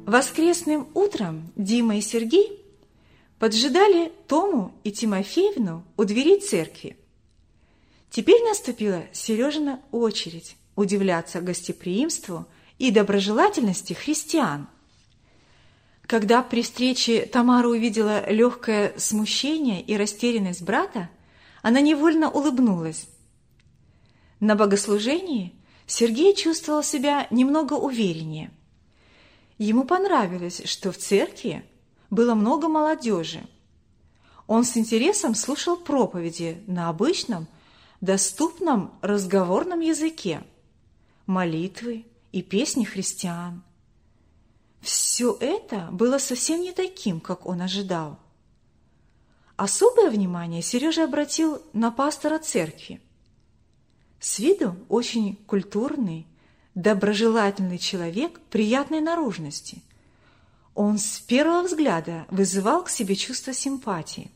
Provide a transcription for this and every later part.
Воскресным утром Дима и Сергей поджидали Тому и Тимофеевну у дверей церкви. Теперь наступила Сережина очередь удивляться гостеприимству и доброжелательности христиан. Когда при встрече Тамара увидела легкое смущение и растерянность брата, она невольно улыбнулась. На богослужении Сергей чувствовал себя немного увереннее. Ему понравилось, что в церкви было много молодежи. Он с интересом слушал проповеди на обычном, доступном разговорном языке, молитвы и песни христиан. Все это было совсем не таким, как он ожидал. Особое внимание Сережа обратил на пастора церкви. С виду очень культурный, доброжелательный человек приятной наружности. Он с первого взгляда вызывал к себе чувство симпатии.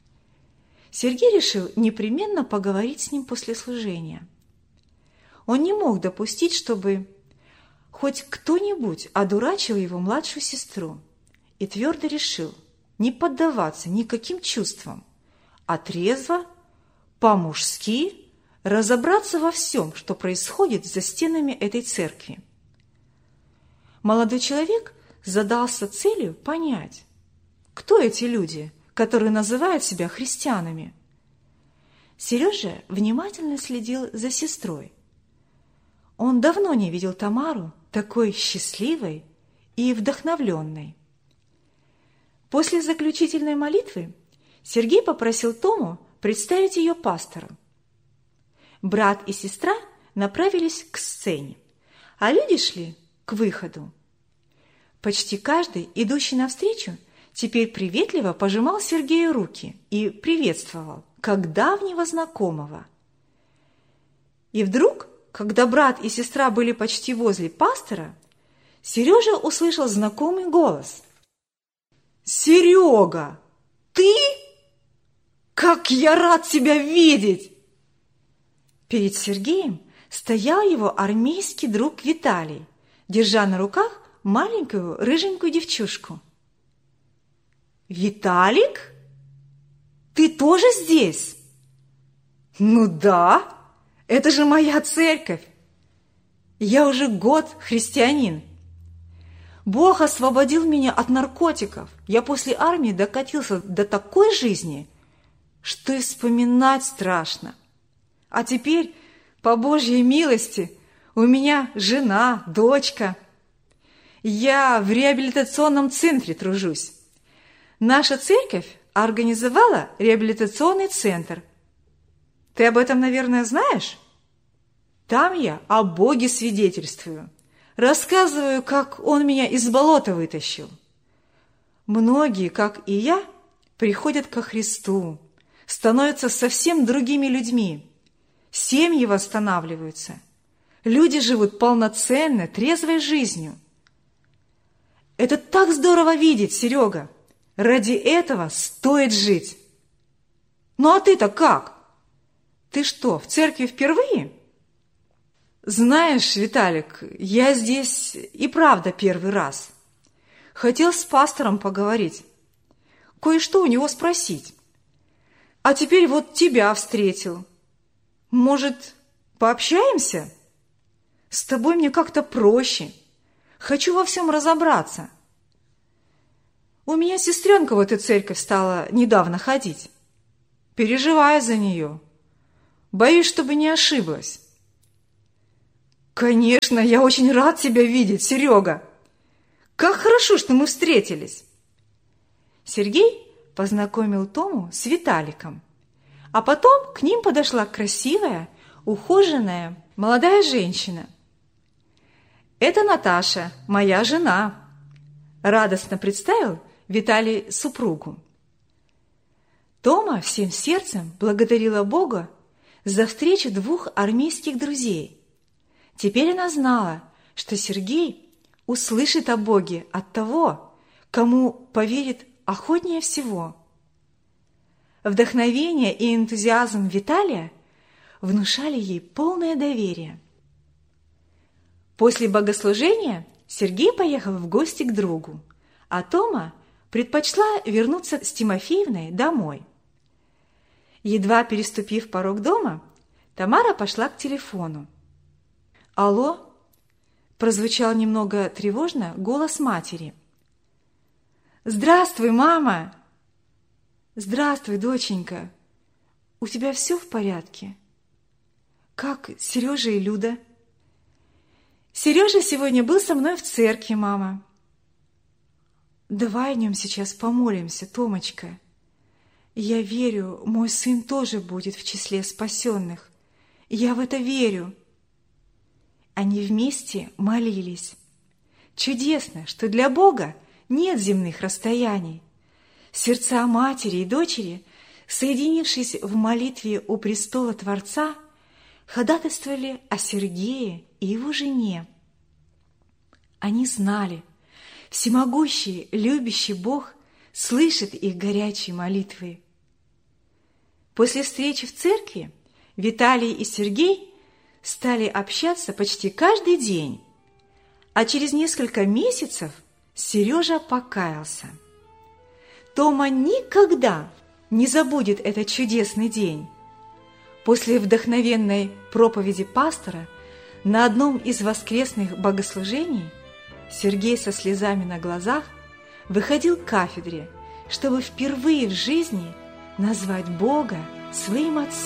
Сергей решил непременно поговорить с ним после служения. Он не мог допустить, чтобы хоть кто-нибудь одурачил его младшую сестру, и твердо решил не поддаваться никаким чувствам, а трезво, по-мужски разобраться во всем, что происходит за стенами этой церкви. Молодой человек задался целью понять, кто эти люди, которые называют себя христианами. Сережа внимательно следил за сестрой. Он давно не видел Тамару такой счастливой и вдохновленной. После заключительной молитвы Сергей попросил Тому представить ее пастору. Брат и сестра направились к сцене, а люди шли к выходу. Почти каждый, идущий навстречу, теперь приветливо пожимал Сергею руки и приветствовал, как давнего знакомого. И вдруг, когда брат и сестра были почти возле пастора, Сережа услышал знакомый голос. «Серега, ты? Как я рад тебя видеть!» Перед Сергеем стоял его армейский друг Виталий, держа на руках маленькую рыженькую девчушку. «Виталик? Ты тоже здесь?» «Ну да, это же моя церковь. Я уже год христианин. Бог освободил меня от наркотиков. Я после армии докатился до такой жизни, что и вспоминать страшно. А теперь, по Божьей милости, у меня жена, дочка. Я в реабилитационном центре тружусь. Наша церковь организовала реабилитационный центр. Ты об этом, наверное, знаешь? Там я о Боге свидетельствую. Рассказываю, как Он меня из болота вытащил. Многие, как и я, приходят ко Христу, становятся совсем другими людьми. Семьи восстанавливаются. Люди живут полноценной, трезвой жизнью. Это так здорово видеть, Серега. Ради этого стоит жить. Ну а ты-то как? Ты что, в церкви впервые? Знаешь, Виталик, я здесь и правда первый раз. Хотел с пастором поговорить, кое-что у него спросить. А теперь вот тебя встретил. Может, пообщаемся? С тобой мне как-то проще. Хочу во всем разобраться. У меня сестренка в эту церковь стала недавно ходить. Переживаю за нее. Боюсь, чтобы не ошиблась. Конечно, я очень рад тебя видеть, Серега. Как хорошо, что мы встретились. Сергей познакомил Тому с Виталиком. А потом к ним подошла красивая, ухоженная, молодая женщина. «Это Наташа, моя жена», – радостно представил Виталий супругу. Тома всем сердцем благодарила Бога за встречу двух армейских друзей. Теперь она знала, что Сергей услышит о Боге от того, кому поверит охотнее всего. Вдохновение и энтузиазм Виталия внушали ей полное доверие. После богослужения Сергей поехал в гости к другу, а Тома предпочла вернуться с Тимофеевной домой. Едва переступив порог дома, Тамара пошла к телефону. «Алло?» – прозвучал немного тревожно голос матери. «Здравствуй, мама!» «Здравствуй, доченька! У тебя все в порядке? Как Сережа и Люда?» «Сережа сегодня был со мной в церкви, мама». «Давай о нем сейчас помолимся, Томочка. Я верю, мой сын тоже будет в числе спасенных. Я в это верю». Они вместе молились. Чудесно, что для Бога нет земных расстояний. Сердца матери и дочери, соединившись в молитве у престола Творца, ходатайствовали о Сергее и его жене. Они знали, всемогущий, любящий Бог слышит их горячие молитвы. После встречи в церкви Виталий и Сергей стали общаться почти каждый день, а через несколько месяцев Сережа покаялся. Тома никогда не забудет этот чудесный день. После вдохновенной проповеди пастора на одном из воскресных богослужений Сергей со слезами на глазах выходил к кафедре, чтобы впервые в жизни назвать Бога своим Отцом.